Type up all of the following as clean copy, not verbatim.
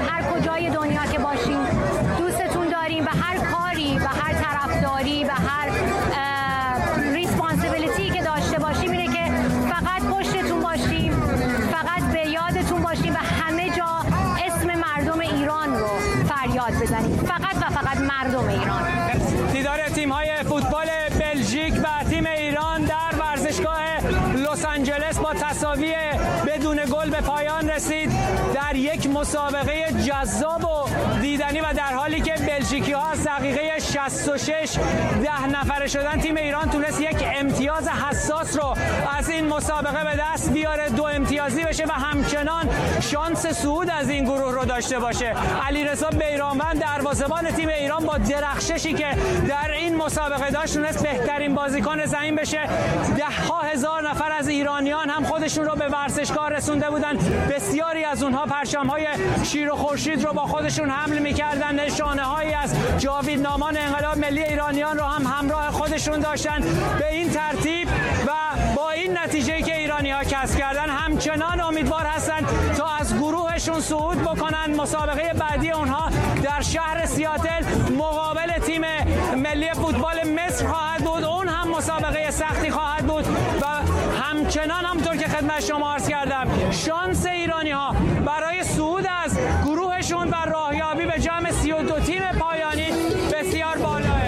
هر کجای دنیا که باشین دوستتون داریم و هر کاری و هر طرفداری و هر ریسپانسیبیلیتی که داشته باشیم اینه که فقط پشتتون باشیم، فقط به یادتون باشیم و همه جا اسم مردم ایران رو فریاد بزنیم، فقط و فقط مردم ایران. دیدار تیم‌های فوتبال بلژیک و تیم ایران در ورزشگاه لس آنجلس با تساوی بدون گل به پایان رسید در یک مسابقه جذاب و دیدنی و در حالی که بلژیکی‌ها از دقیقه 66 10 نفره شدن، تیم ایران تونست یک امتیاز حساس رو از این مسابقه به دست بیاره، 2 امتیازی بشه و همچنان شانس صعود از این گروه رو داشته باشه. علیرضا بیرانوند دروازه‌بان تیم ایران با درخششی که در این مسابقه داشت تونست بهترین بازیکن زمین بشه. ده‌ها هزار نفر از ایرانیان هم خودشون رو به ورزشگاه رسونده بودن. بسیاری از اونها پرچم‌های شیر و خورشید رو با خودشون حمل می‌کردن. نشانه‌هایی از جاویدنامان انقلاب ملی ایرانیان رو هم همراه خودشون داشتن. به این ترتیب و با این نتیجه‌ای که ایرانی‌ها کسب کردن همچنان امیدوار هستن تا از گروهشون صعود بکنن. مسابقه بعدی اونها در شهر سیاتل مقابل تیم ملی فوتبال مصر خواهد بود. اون هم مسابقه سختی خواهد بود و همچنان همونطور که خدمت شما عرض کردم شانس ایرانی‌ها برای صعود از گروهشون و راهیابی به جمع 32 تیم پایانی بسیار بالاه.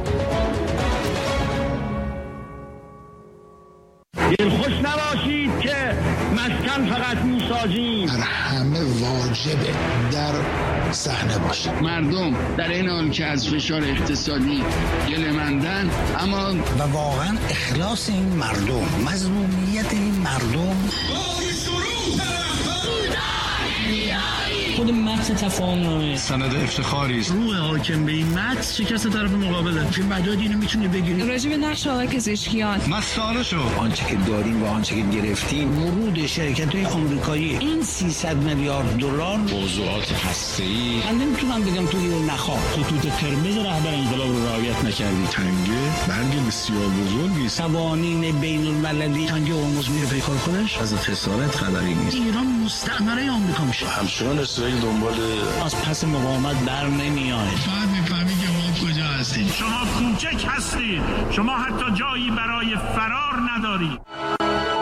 دلخوش نباشید که مسکن فقط موساجیم، همه واجبه در صحنه باشه. مردم در این حال که از فشار اقتصادی گله‌مندن، اما و واقعا اخلاص این مردم، مظلومیت این مردم، خود متن تفاهمنامه سند افتخاری است. روح حاکم به این متن شکست طرف مقابله. چه مداد اینو میتونه بگیری؟ راجع به نقش آقای پزشکیان مسئله شو. آنچه که داریم و آنچه که گرفتیم ورود شرکت‌های آمریکایی این 300 میلیارد دلار موضوعات هسته‌ای. من نمیتونم بگم تو اینو نخواه. خطوط قرمز رهبر انقلاب رو رعایت نکردی. تنگه برگ بسیار بزرگی. قوانین بین المللی تنگه هرمز میره پیکار کنش. از خسارت خبری نیست. ایران مستعمره آمریکا میشه. همچنان اسرائیل دنبال از پس مقاومت بر نمیاد. بعد میفهمی که ما کجا هستیم. شما کوچک هستید. شما حتی جایی برای فرار ندارید.